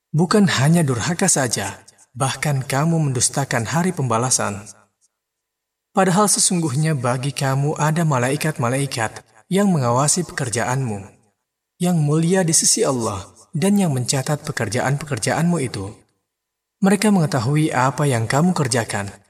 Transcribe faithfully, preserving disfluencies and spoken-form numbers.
Bukan hanya durhaka saja, bahkan kamu mendustakan hari pembalasan. Padahal sesungguhnya bagi kamu ada malaikat-malaikat yang mengawasi pekerjaanmu, yang mulia di sisi Allah dan yang mencatat pekerjaan-pekerjaanmu itu. Mereka mengetahui apa yang kamu kerjakan